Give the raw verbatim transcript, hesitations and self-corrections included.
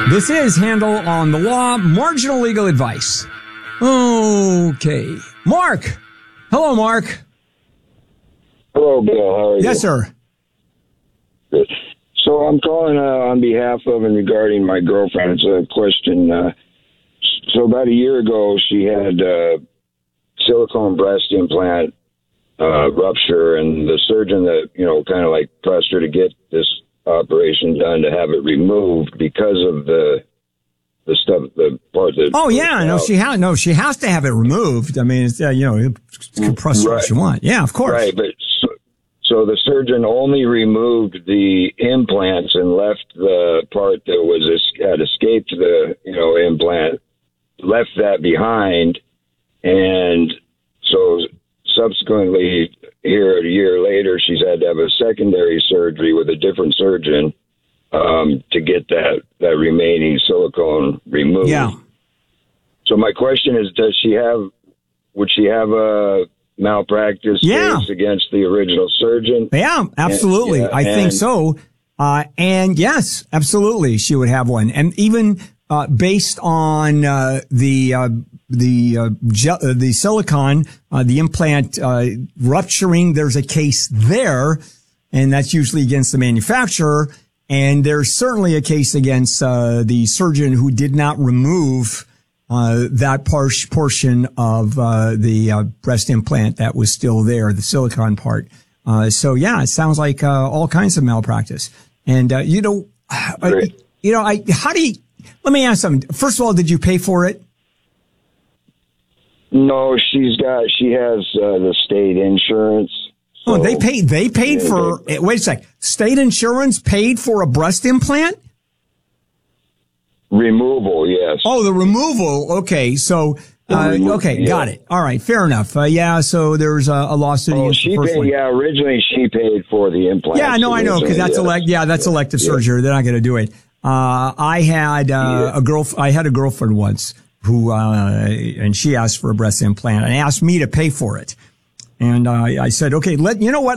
This is Handel on the Law, marginal legal advice. Okay. Mark. Hello, Mark. Hello, Bill. How are you? Yes, sir. Good. So I'm calling uh, on behalf of and regarding my girlfriend. It's a question. Uh, so about a year ago, she had uh, silicone breast implant uh, rupture, and the surgeon that, you know, kind of like pressed her to get this operation done to have it removed because of the the stuff, the part that. Oh yeah, no, out. she has no, she has to have it removed. I mean, it's, uh, you know, you can press right. what you want. Yeah, of course. Right, but so, so the surgeon only removed the implants and left the part that was had escaped the, you know, implant, left that behind, and so subsequently, here a year later, she's had to have a secondary surgery with a different surgeon um, to get that, that remaining silicone removed. Yeah. So my question is, does she have, would she have a malpractice Yeah. case against the original surgeon? Yeah, absolutely. And, yeah, I think and- so. Uh, and yes, absolutely, she would have one. And even uh, based on uh, the uh, the uh, gel, uh, the silicon, uh, the implant uh, rupturing, there's a case there, and that's usually against the manufacturer. And there's certainly a case against uh, the surgeon who did not remove uh, that par- portion of uh, the uh, breast implant that was still there, the silicon part. Uh, so yeah, it sounds like uh, all kinds of malpractice. And uh, you know, uh, you know, I how do you? Let me ask something. First of all, did you pay for it? No, she's got, she has uh, the state insurance. So, Oh, they paid. They paid yeah, for. they, Wait a sec. State insurance paid for a breast implant. Removal, yes. Oh, the removal. Okay, so uh, remo- okay, yeah. got it. All right, fair enough. Uh, yeah, so there's a, a lawsuit Oh, against she the first paid, one. yeah, originally she paid for the implant. Yeah, no, I know, because that's yeah. elect. Yeah, that's elective Yeah. surgery. They're not going to do it. Uh, I had uh, Yeah. a girl. I had a girlfriend once who, uh, and she asked for a breast implant and asked me to pay for it. And uh, I said, okay, let you know what.